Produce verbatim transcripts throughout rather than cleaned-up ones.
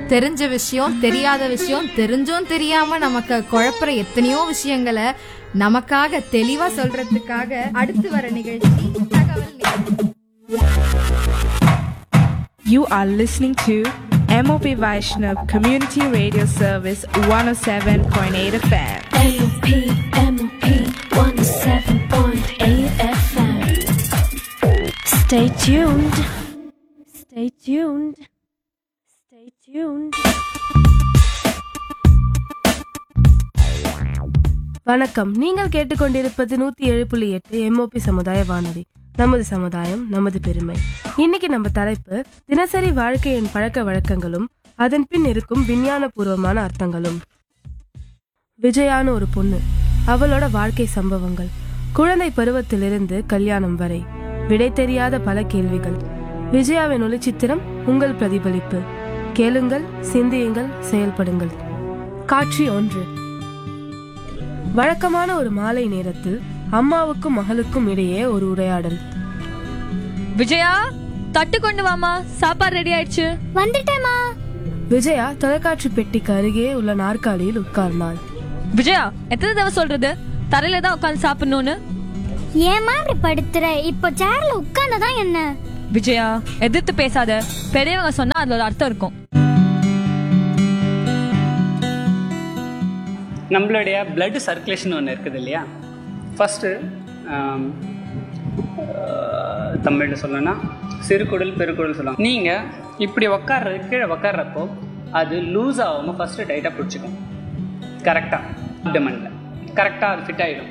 தெரிஞ்ச விஷயம், தெரியாத விஷயம், தெரிஞ்சும் தெரியாம நமக்கு குழப்பற எத்தனையோ விஷயங்களை நமக்காக தெளிவா சொல்றதுக்காக அடுத்து வர நிகழ்ச்சி தகவல் நிகழ்ச்சி. You are listening to M O P Vaishnav Community Radio Service one oh seven point eight F M. M O P, M O P one oh seven point eight F M. Stay tuned. Stay tuned. Stay tuned. வணக்கம். நீங்கள் கேட்டுக்கொண்டிருப்பது நூத்தி ஏழு புள்ளி எட்டு MOP சமுதாய வானொலி. நமது சமுதாயம் நமது பெருமை. இன்னைக்கு நம்ம தலைப்பு தினசரி வாழ்க்கையின் பழக்க வழக்கங்களும் அதன் பின் இருக்கும் விஞ்ஞான பூர்வமான அர்த்தங்களும். விஜயான்னு ஒரு பொண்ணு, அவளோட வாழ்க்கை சம்பவங்கள், குழந்தை பருவத்திலிருந்து கல்யாணம் வரை, விடை தெரியாத பல கேள்விகள். விஜயாவின் ஒளிச்சித்திரம் உங்கள் பிரதிபலிப்பு. கேளுங்கள், சிந்தியுங்கள், செயல்படுங்கள். காட்சி ஒன்று. வழக்கமான ஒரு மாலை நேரத்தில் அம்மாவுக்கும் மகளுக்கும் இடையே ஒரு உரையாடல். விஜயா, தட்டு கொண்டு வாமா, சாப்பாடு ரெடி ஆயிடுச்சு. வந்துட்டேமா. விஜயா தொலைக்காட்சி பெட்டிக்கு அருகே உள்ள நாற்காலியில் உட்கார்ந்தாள். விஜயா, எத்தனை தடவை சொல்றது தரையில தான் உட்கார்ந்து சாப்பிடணும்னு? ஏமா இப்படி படுத்துற? இப்போ சேர்ல உட்கார்ந்ததான் என்ன? விஜயா, எதிர்த்து பேசாத. பெரியவங்க சொன்னா அதுல ஒரு அர்த்தம் இருக்கும். நம்மளுடைய பிளட் சர்க்குலேஷன் ஒன்று இருக்குது இல்லையா? ஃபஸ்ட்டு தமிழில் சொல்லணும்னா சிறுகுடல் பெருக்குடல் சொல்லுவாங்க. நீங்கள் இப்படி உக்காடுறது, கீழே உக்காடுறப்போ அது லூஸ் ஆகாமல் ஃபஸ்ட்டு டைட்டாக பிடிச்சிக்கும். கரெக்டாக அப்டமனில் கரெக்டாக அது ஃபிட் ஆகிடும்.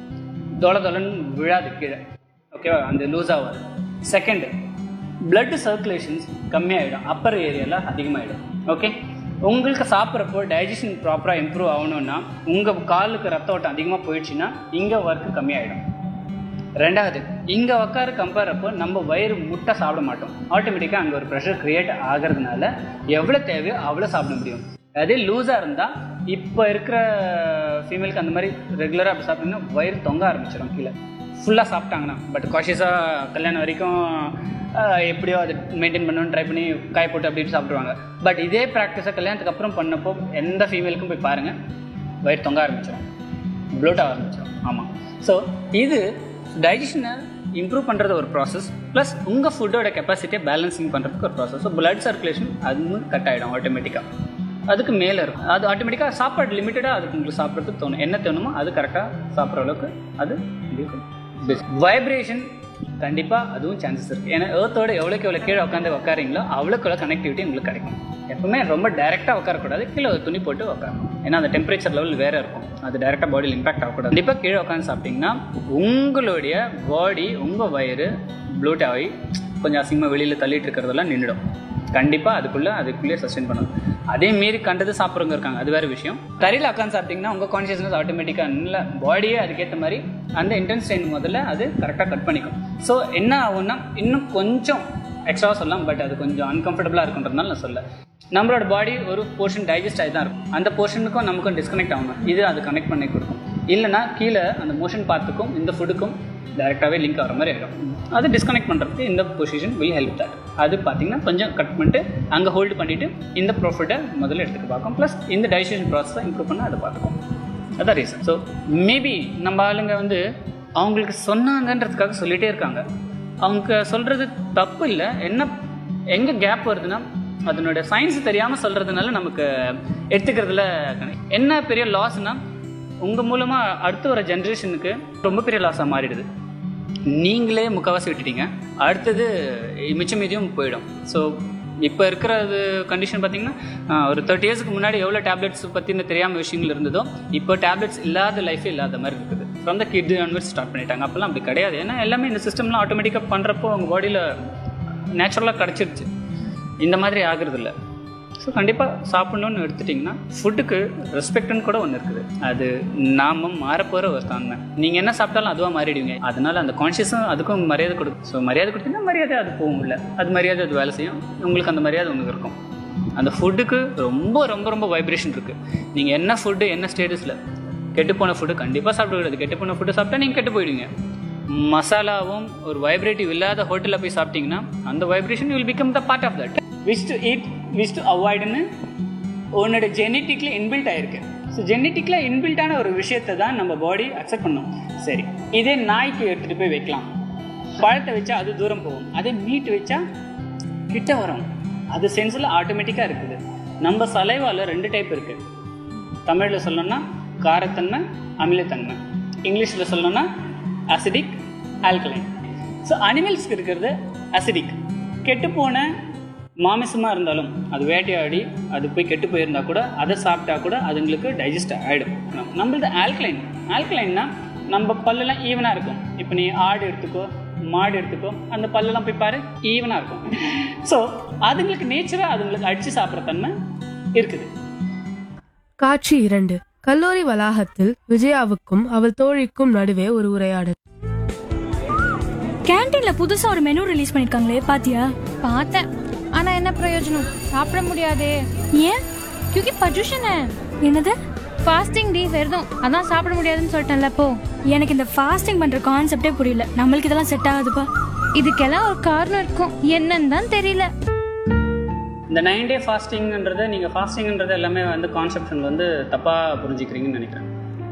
தொலை தொலைன்னு விழாது கீழே. ஓகேவா? அந்த லூஸ் ஆகாது. செகண்டு, பிளட் சர்க்குலேஷன்ஸ் கம்மியாகிடும், அப்பர் ஏரியாவில் அதிகமாகிடும். ஓகே, உங்களுக்கு சாப்பிட்றப்போ டைஜஷன் ப்ராப்பராக இம்ப்ரூவ் ஆகணுன்னா உங்கள் காலுக்கு ரத்த ஓட்டம் அதிகமாக போயிடுச்சுன்னா இங்கே ஒர்க்கு கம்மியாகிடும். ரெண்டாவது, இங்கே உட்கார கம்பேர்றப்போ நம்ம வயிறு முட்டை சாப்பிட மாட்டோம். ஆட்டோமேட்டிக்காக அங்கே ஒரு ப்ரெஷர் க்ரியேட் ஆகிறதுனால எவ்வளோ தேவையோ அவ்வளோ சாப்பிட முடியும். அதே லூஸாக இருந்தால் இப்போ இருக்கிற ஃபீமேலுக்கு அந்த மாதிரி ரெகுலராக அப்படி சாப்பிட்டீங்கன்னா வயிறு தொங்க ஆரம்பிச்சிடும் கீழே ஃபுல்லாக சாப்பிட்டாங்கன்னா. பட் காஷியஸாக கல்யாணம் வரைக்கும் எப்படியோ அதை மெயின்டைன் பண்ணணும்னு ட்ரை பண்ணி காய் போட்டு அப்படி சாப்பிடுவாங்க. பட் இதே ப்ராக்டிஸை கல்யாணத்துக்கு அப்புறம் பண்ணப்போ எந்த ஃபீமேலுக்கும் போய் பாருங்கள், வயிறு தொங்க ஆரம்பிச்சிடும், ப்ளோட் ஆக ஆரம்பிச்சிடும். ஆமாம். ஸோ இது டைஜஷனை இம்ப்ரூவ் பண்ணுறது ஒரு ப்ராசஸ், ப்ளஸ் உங்கள் ஃபுட்டோட கெப்பாசிட்டியை பேலன்சிங் பண்ணுறதுக்கு ஒரு ப்ராசஸ். ஸோ பிளட் சர்க்குலேஷன் அதுவும் கட் ஆகிடும் ஆட்டோமேட்டிக்காக. அதுக்கு மேலே இருக்கும். அது ஆட்டோமேட்டிக்காக சாப்பாடு லிமிட்டடாக அதுக்கு உங்களுக்கு சாப்பிட்றதுக்கு தோணும். என்ன தோணுமோ அது கரெக்டாக சாப்பிட்ற அளவுக்கு அது இருக்கும். வைப்ரேஷன் கண்டிப்பாக அதுவும் சான்சஸ் இருக்குது. ஏன்னா ஏர்த்தோட எவ்வளோக்கு எவ்வளோ கீழே உட்காந்து உட்காரீங்களோ அவ்வளோக்கு எவ்வளோ கனெக்டிவிட்டி உங்களுக்கு கிடைக்கும். எப்பவுமே ரொம்ப டைரெக்டாக உட்காரக்கூடாது, கீழே ஒரு துணி போட்டு உட்காரணும். ஏன்னா அந்த டெம்பரேச்சர் லெவல் வேறு இருக்கும், அது டைரெக்டாக பாடியில் இம்பாக்ட் ஆகக்கூடாது. கண்டிப்பாக கீழே உட்காந்து சாப்பிட்டிங்கன்னா உங்களுடைய பாடி, உங்கள் வயிறு ப்ளோட் ஆகி கொஞ்சம் அசிங்கமாக வெளியில் தள்ளிட்டு இருக்கிறதெல்லாம் நின்றுடும். கண்டிப்பாக அதுக்குள்ளே அதுக்குள்ளேயே சஸ்டெயின் பண்ணணும். அதே மீறி கண்டது சாப்பிட்றவங்க இருக்காங்க, அது வேறு விஷயம். தரையில் உட்காந்து சாப்பிட்டிங்கன்னா உங்கள் கான்ஷியஸ்னஸ் ஆட்டோமேட்டிக்காக நல்ல பாடியே அதுக்கேற்ற மாதிரி அந்த இன்டென்ஸ் ஸ்ட்ரெயின் முதல்ல அது கரெக்டாக கட் பண்ணிக்கும். ஸோ என்ன ஆகும்னா இன்னும் கொஞ்சம் எக்ஸ்ட்ராவாக சொல்லலாம், பட் அது கொஞ்சம் அன்கம்ஃபர்டபுளாக இருக்குன்றதுனால நான் சொல்ல. நம்மளோட பாடி ஒரு போர்ஷன் டைஜஸ்ட் ஆகி தான் இருக்கும், அந்த போர்ஷனுக்கும் நமக்கும் டிஸ்கனெக்ட் ஆகணும். இது அது கனெக்ட் பண்ணி கொடுக்கும். இல்லைனா கீழே அந்த மோஷன் பார்த்துக்கும் இந்த ஃபுட்டுக்கும் டைரெக்டாகவே லிங்க் ஆகிற மாதிரி ஆகிடும். அது டிஸ்கனெக்ட் பண்ணுறதுக்கு இந்த பொசிஷன் வில் ஹெல்ப் தட். அது பார்த்திங்கன்னா கொஞ்சம் கட் பண்ணிட்டு அங்கே ஹோல்டு பண்ணிவிட்டு இந்த ப்ராஃபிட்டை முதல்ல எடுத்துக்க பார்க்கும். ப்ளஸ் இந்த டைஜஷன் ப்ராசஸை இம்ப்ரூவ் பண்ண அதை பார்த்துக்கும். அதான் ரீசன். ஸோ மேபி நம்ம ஆளுங்க வந்து அவங்களுக்கு சொன்னாங்கன்றதுக்காக சொல்லிகிட்டே இருக்காங்க. அவங்க சொல்கிறது தப்பு இல்லை. என்ன எங்கே கேப் வருதுன்னா அதனோட சயின்ஸ் தெரியாமல் சொல்கிறதுனால நமக்கு எடுத்துக்கிறதுல என்ன பெரிய லாஸ்னால் உங்கள் மூலமாக அடுத்த வர ஜென்ரேஷனுக்கு ரொம்ப பெரிய லாஸாக மாறிடுது. நீங்களே முக்கால்வாசி விட்டுட்டீங்க, அடுத்தது மிச்சம் மீதியும் போயிடும். ஸோ இப்போ இருக்கிறது கண்டிஷன் பார்த்தீங்கன்னா ஒரு தேர்ட்டி இயர்ஸ்க்கு முன்னாடி எவ்வளோ டேப்லெட்ஸ் பற்றின தெரியாமல் விஷயங்கள் இருந்ததோ இப்போ டேப்லெட்ஸ் இல்லாத லைஃபே இல்லாத மாதிரி இருக்குது. From the kid onwards start பண்ணிட்டாங்க. அப்போல்லாம் அப்படி கிடையாது. ஏன்னா எல்லாமே இந்த சிஸ்டம்லாம் ஆட்டோமேட்டிக்காக பண்ணுறப்போ அவங்க பாடியில் நேச்சுரலாக கிடச்சிருச்சு. இந்த மாதிரி ஆகுறது இல்லை. ஸோ கண்டிப்பாக சாப்பிட்ணுன்னு எடுத்துட்டிங்கன்னா ஃபுட்டுக்கு ரெஸ்பெக்ட்னு கூட ஒன்று இருக்குது. அது நாம் மாறப்போகிற ஒரு தன்மை. நீங்கள் என்ன சாப்பிட்டாலும் அதுவாக மாறிடுவீங்க. அதனால் அந்த கான்ஷியஸும் அதுக்கும் மரியாதை கொடுக்கும். ஸோ மரியாதை கொடுத்தீங்கன்னா மரியாதை அது போகும். இல்லை அது மரியாதை அது வேலை செய்யும். உங்களுக்கு அந்த மரியாதை ஒன்று இருக்கும். அந்த ஃபுட்டுக்கு ரொம்ப ரொம்ப ரொம்ப வைப்ரேஷன் இருக்குது. நீங்கள் என்ன ஃபுட்டு என்ன ஸ்டேட்டஸில் கெட்டுப்போன ஃபுட்டு கண்டிப்பாக சாப்பிடக்கூடாது. கெட்டுப்போன ஃபுட்டு சாப்பிட்டா நீங்கள் கெட்டு போயிடுவீங்க. மசாலாவும் ஒரு வைப்ரேட்டிவ் இல்லாத ஹோட்டலில் போய் சாப்பிட்டீங்கன்னா அந்த vibration will become the part of that. Wish to eat wish to அவாய்டுன்னு உன்னோட ஜெனட்டிக்ல இன்பில்ட் ஆயிருக்கு. ஸோ ஜெனட்டிக்ல இன்பில்ட்டான ஒரு விஷயத்தை தான் நம்ம பாடி அக்செப்ட் பண்ணும். சரி, இதே நாய்க்கு எடுத்துகிட்டு போய் வைக்கலாம். பழத்தை வச்சா அது தூரம் போகும், அதே மீட் வச்சா கிட்ட வரும். அது சென்ஸில் ஆட்டோமேட்டிக்காக இருக்குது. நம்ம சலைவாவில் ரெண்டு டைப் இருக்குது. தமிழில் சொல்லணும்னா காரத்தன்மை, அமிலத்தன்மை. இங்கிலீஷில் சொல்லணும்னா அசிடிக், ஆல்கலைன். ஸோ அனிமல்ஸ்க்கு இருக்கிறது அசிடிக். கெட்டுப்போன மாமிசமாக இருந்தாலும் அது வேட்டையாடி அது போய் கெட்டு போயிருந்தா கூட அதை சாப்பிட்டா கூட அதுங்களுக்கு டைஜஸ்ட் ஆகிடும். நம்மளது ஆல்கலைன். ஆல்கலைன்னா நம்ம பல்லெல்லாம் ஈவனாக இருக்கும். இப்போ நீ ஆடு எடுத்துக்கோ, மாடு எடுத்துக்கோ, அந்த பல்லெல்லாம் போய் பாரு, ஈவனாக இருக்கும். ஸோ அதுங்களுக்கு நேச்சராக அதுங்களுக்கு அடித்து சாப்பிட்ற தன்மை இருக்குது. காட்சி இரண்டு. கல்லூரி வளாகத்தில் விஜயாவுக்கும் அவள் தோழிக்கும் நடுவே ஒரு உரையாடல். கேண்டீன்ல புதுசா ஒரு மெனு ரிலீஸ் பண்ணிருக்காங்களே, பாத்தியா? பார்த்தேன். ஆனா என்ன பிரயோஜனம்? சாப்பிட முடியாதே. ஏன்? क्योंकि पर्यूषण है. என்னது? ஃபாஸ்டிங் டி வெறும் அதான் சாப்பிட முடியாதுன்னு சொல்லிட்டேன்ல. போ. எனக்கு இந்த ஃபாஸ்டிங் பண்ற கான்செப்டே புரியல. நம்மளுக்கு இதெல்லாம் செட் ஆகுதுப்பா. இதுக்கெல்லாம் ஒரு காரணம் இருக்கும், என்னன்னு தான் தெரியல. இந்த நைன் டே ஃபாஸ்டிங்ன்றது நீங்கள் ஃபாஸ்டிங்ன்றது எல்லாமே வந்து கான்செப்ஷன் வந்து தப்பாக புரிஞ்சுக்கிறீங்கன்னு நினைக்கிறேன்.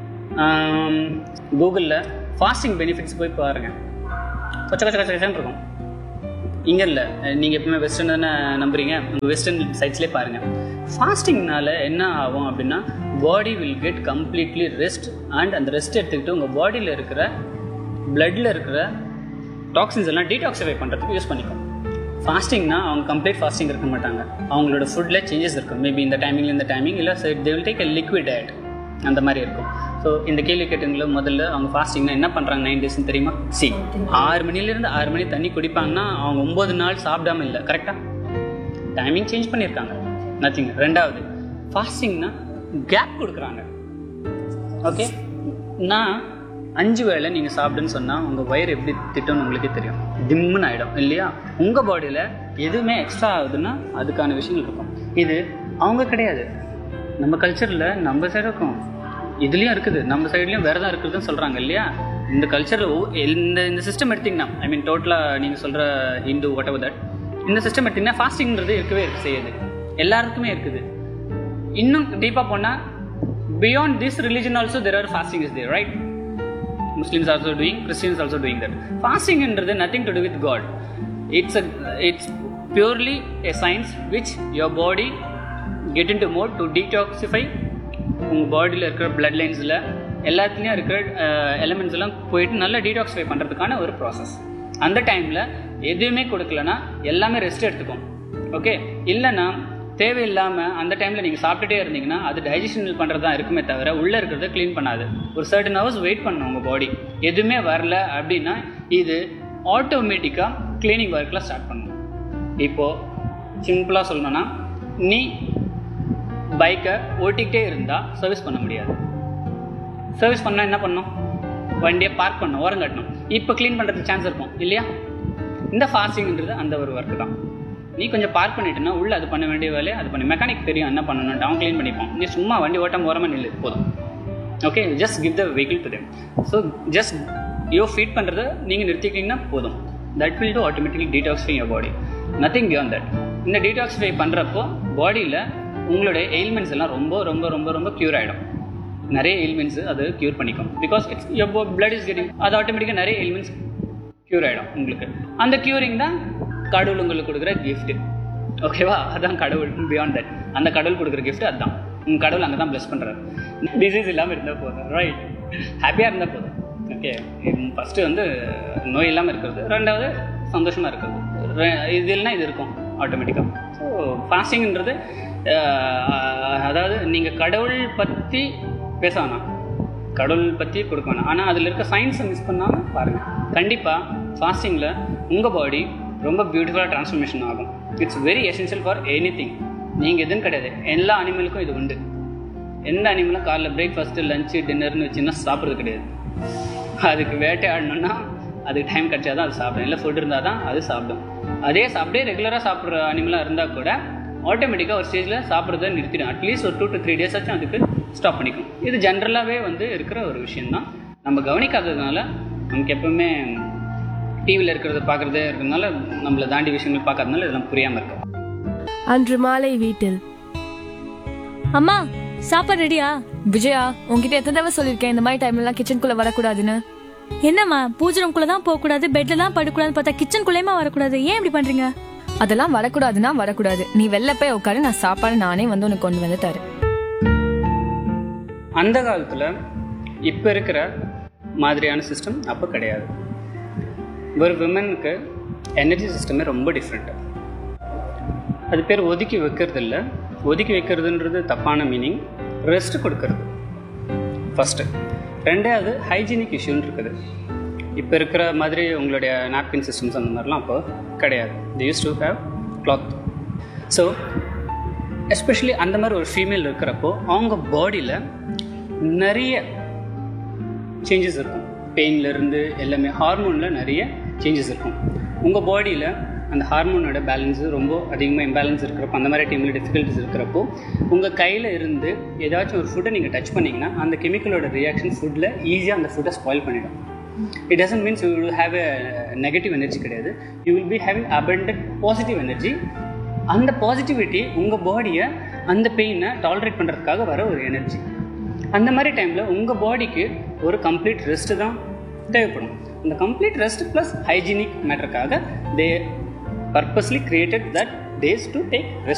கூகுளில் ஃபாஸ்டிங் பெனிஃபிட்ஸ் போய் பாருங்கள். கொச்ச கொச்ச கொச்ச கொச்சன்னு இருக்கும். இங்கே இல்லை, நீங்கள் எப்பவுமே வெஸ்டர்ன் தானே நம்புறீங்க, உங்கள் வெஸ்டர்ன் சைட்ஸ்லேயே பாருங்கள். ஃபாஸ்டிங்னால என்ன ஆகும் அப்படின்னா, பாடி will get completely rest. And அந்த ரெஸ்ட் எடுத்துக்கிட்டு உங்கள் பாடியில் இருக்கிற பிளட்டில் இருக்கிற டாக்ஸின்ஸ் எல்லாம் டீடாக்சிஃபை பண்ணுறதுக்கு யூஸ் பண்ணிக்கும். ஃபாஸ்டிங்னா அவங்க கம்ப்ளீட் ஃபாஸ்டிங் இருக்க மாட்டாங்க. அவங்களோட ஃபுட்டில் சேஞ்சஸ் இருக்கும். மேபி இந்த டைமிங் இந்த டைமிங் இல்லை, so they will take a liquid diet, அந்த மாதிரி இருக்கும். ஸோ இந்த கேள்வி கேட்டுங்களோ, முதல்ல அவங்க ஃபாஸ்டிங்னா என்ன பண்ணுறாங்க நைன் டேஸ்ன்னு தெரியுமா? சி, ஆறு மணிலேருந்து ஆறு மணி தண்ணி குடிப்பாங்கன்னா அவங்க ஒம்பது நாள் சாப்பிடாம இல்லை. கரெக்டாக டைமிங் சேஞ்ச் பண்ணியிருக்காங்க, நத்திங். ரெண்டாவது, ஃபாஸ்டிங்னா கேப் கொடுக்குறாங்க. ஓகே, நான் அஞ்சு வேளை நீங்கள் சாப்பிடுன்னு சொன்னால் உங்கள் வயிறு எப்படி திட்டம்னு உங்களுக்கே தெரியும். திம்முன்னு ஆகிடும் இல்லையா? உங்கள் பாடியில் எதுவுமே எக்ஸ்ட்ரா ஆகுதுன்னா அதுக்கான விஷயங்கள் இருக்கும். இது அவங்க கிடையாது. நம்ம கல்ச்சரில் நம்ம சைடு இருக்கும், இதுலேயும் இருக்குது, நம்ம சைட்லேயும் வேறு தான் இருக்குதுன்னு சொல்கிறாங்க இல்லையா? இந்த கல்ச்சரில் இந்த இந்த சிஸ்டம் எடுத்திங்கன்னா, ஐ மீன் டோட்டலாக நீங்கள் சொல்கிற ஹிந்து வாட் எவர் தட், இந்த சிஸ்டம் எடுத்திங்கன்னா ஃபாஸ்டிங்கிறது இருக்கவே இருக்கு, செய்யுது, எல்லாருக்குமே இருக்குது. இன்னும் டீப்பாக போனால் beyond this religion also there are fasting is there, right? Muslims also doing, Christians also doing that. Fasting is nothing to do with God. It's a, it's purely a science which your body get into mode to detoxify. உங்கள் பாடியில் இருக்கிற blood லைன்ஸில் எல்லாத்துலேயும் இருக்கிற elements எல்லாம் போயிட்டு நல்லா detoxify பண்ணுறதுக்கான ஒரு ப்ராசஸ். அந்த டைமில் எதுவுமே கொடுக்கலன்னா எல்லாமே ரெஸ்ட் எடுத்துக்கும். ஓகே, இல்லைன்னா தேவையில்லாமல் அந்த டைமில் நீங்கள் சாப்பிட்டுட்டே இருந்தீங்கன்னா அது டைஜஷன் பண்ணுறது தான் இருக்குமே தவிர உள்ளே இருக்கிறத க்ளீன் பண்ணாது. ஒரு சர்டன் ஹவர்ஸ் வெயிட் பண்ணணும் உங்கள் பாடி. எதுவுமே வரல அப்படின்னா இது ஆட்டோமேட்டிக்காக க்ளீனிங் ஒர்க்கில் ஸ்டார்ட் பண்ணணும். இப்போது சிம்பிளாக சொல்லணும்னா, நீ பைக்கை ஓட்டிக்கிட்டே இருந்தால் சர்வீஸ் பண்ண முடியாது. சர்வீஸ் பண்ணால் என்ன பண்ணணும்? வண்டியை பார்க் பண்ணணும், ஓரம் கட்டணும். இப்போ க்ளீன் பண்ணுறதுக்கு சான்ஸ் இருக்கும் இல்லையா? இந்த ஃபாஸ்டிங்கிறது அந்த ஒரு ஒர்க்கு தான். நீ கொஞ்சம் பார்க் பண்ணிட்டுனா உள்ளே அது பண்ண வேண்டிய வேலையை அது பண்ணி, மெக்கானிக் தெரியும் என்ன பண்ணணுன்ட்டு, அவன் க்ளீன் பண்ணிப்பான். நீ சும்மா வண்டி ஓட்டம் ஓரமாக நில்லு போதும். Okay, just give the vehicle to them. So just yo feet பண்ணுறதை நீங்கள் நிறுத்திக்கிட்டிங்கன்னா போதும். That will do automatically detoxify your body, nothing beyond that. இந்த டீடாக்சிஃபை பண்ணுறப்போ பாடியில் உங்களுடைய எயில்மெண்ட்ஸ் எல்லாம் ரொம்ப ரொம்ப ரொம்ப ரொம்ப க்யூர் ஆகிடும். நிறைய எயில்மெண்ட்ஸு அது க்யூர் பண்ணிக்கும். Because it's your blood is getting, அது ஆட்டோமேட்டிக்காக நிறைய எயில்மெண்ட்ஸ் க்யூர் ஆகிடும் உங்களுக்கு. அந்த க்யூரிங் தான் கடவுள் உங்களுக்கு கொடுக்குற கிஃப்ட்டு. ஓகேவா? அதுதான் கடவுள். பியாண்ட் தட், அந்த கடவுள் கொடுக்குற கிஃப்ட் அதுதான். உங்கள் கடவுள் அங்கே தான் ப்ளஸ் பண்ணுறாரு. டிசீஸ் இல்லாமல் இருந்தால் போதும், ரைட்? ஹாப்பியாக இருந்தால் போதும். ஓகே, ஃபஸ்ட்டு வந்து நோய் இல்லாமல் இருக்கிறது, ரெண்டாவது சந்தோஷமாக இருக்கிறது. இது இல்லைனா இது இருக்கும் ஆட்டோமேட்டிக்காக. ஸோ ஃபாஸ்டிங்ன்றது அதாவது நீங்கள் கடவுள் பற்றி பேச வேணாம், கடவுள் பற்றி கொடுக்க வேணாம், ஆனால் அதில் இருக்க சயின்ஸை மிஸ் பண்ணாமல் பாருங்கள். கண்டிப்பாக ஃபாஸ்டிங்கில் உங்கள் பாடி ரொம்ப பியூட்டிஃபுல்லாக ட்ரான்ஸ்ஃபர்மேஷன் ஆகும். It's very essential for any thing. நீங்கள் எதுன்னு கிடையாது, எல்லா அனிமலுக்கும் இது உண்டு. எந்த அனிமலும் காலைல பிரேக்ஃபாஸ்ட்டு லஞ்சு டின்னர்னு வச்சுன்னா சாப்பிட்றது கிடையாது. அதுக்கு வேட்டையாடணுன்னா அதுக்கு டைம் கிடச்சா தான் அது சாப்பிடும், இல்லை ஃபுட் இருந்தால் தான் அது சாப்பிடும். அதே அப்படியே ரெகுலராக சாப்பிட்ற அனிமலாக இருந்தால் கூட ஆட்டோமேட்டிக்காக ஒரு ஸ்டேஜில் சாப்பிட்றத நிறுத்திடும். அட்லீஸ்ட் ஒரு டூ டு த்ரீ டேஸ் ஆச்சும் அதுக்கு ஸ்டாப் பண்ணிக்கும். இது ஜென்ரலாகவே வந்து இருக்கிற ஒரு விஷயந்தான். நம்ம கவனிக்காததுனால நமக்கு எப்பவுமே டிவியில் இருக்கிறத பார்க்குறதே இருக்கிறதுனால நம்மளை தாண்டி விஷயங்கள் பார்க்கறதுனால இதெல்லாம் புரியாமல் இருக்கும். அன்று மாலை வீட்டில். அம்மா சாப்பாடு ரெடியா? விஜயா, உன்கிட்ட எத்தனை தடவை சொல்லிருக்கேன் இந்த மாதிரி டைம்ல எல்லாம் கிச்சனுக்குள்ள வரக்கூடாதுன்னு. என்னம்மா பூஜை ரூம்குள்ள தான் போக கூடாது, பெட்ல தான் படுக்கூடாதுன்னு பார்த்தா கிச்சனுக்குள்ளேயுமா வரக்கூடாது? ஏன் இப்படி பண்றீங்க? அதெல்லாம் வரக்கூடாதுன்னா வரக்கூடாது. நீ வெளில போய் உட்காரு, நான் சாப்பாடு நானே வந்து உனக்கு கொண்டு வந்து தரேன். அந்த காலத்தில் இப்போ இருக்கிற மாதிரியான சிஸ்டம் அப்போ கிடையாது. ஒரு விமனுக்கு எனர்ஜி சிஸ்டமே ரொம்ப டிஃப்ரெண்ட்டு. அது பேர் ஒதுக்கி வைக்கிறது இல்லை. ஒதுக்கி வைக்கிறதுன்றது தப்பான மீனிங். ரெஸ்ட் கொடுக்கறது ஃபஸ்ட்டு. ரெண்டாவது ஹைஜீனிக் இஷ்யூன்னு இருக்குது. இப்போ இருக்கிற மாதிரி உங்களுடைய நாப்கின் சிஸ்டம்ஸ் அந்த மாதிரிலாம் அப்போ கிடையாது. தி use to have cloth. So especially அந்த மாதிரி ஒரு ஃபீமேல் இருக்கிறப்போ அவங்க பாடியில் நிறைய சேஞ்சஸ் இருக்கும். பெயின்லேருந்து எல்லாமே ஹார்மோனில் நிறைய சேஞ்சஸ் இருக்கும். உங்கள் பாடியில் அந்த ஹார்மோனோட பேலன்ஸு ரொம்ப அதிகமாக இம்பேலன்ஸ் இருக்கிறப்போ, அந்த மாதிரி டைமில் டிஃபிகல்ட்டிஸ் இருக்கிறப்போ உங்கள் கையில் இருந்து ஏதாச்சும் ஒரு ஃபுட்டை நீங்கள் டச் பண்ணிங்கன்னா அந்த கெமிக்கலோட ரியாக்ஷன் ஃபுட்டில் ஈஸியாக அந்த ஃபுட்டை ஸ்பாயில் பண்ணிடும். It doesn't means you will have a negative energy கிடையாது. You will be having abundant positive energy. அந்த பாசிட்டிவிட்டி உங்கள் பாடியை அந்த பெயினை டாலரேட் பண்ணுறதுக்காக வர ஒரு எனர்ஜி. அந்த மாதிரி டைமில் உங்கள் பாடிக்கு ஒரு கம்ப்ளீட் ரெஸ்ட்டு தான் தேவைப்படும். அந்த complete rest plus hygienic மேட்டருக்காக they purposely created that days to take rest.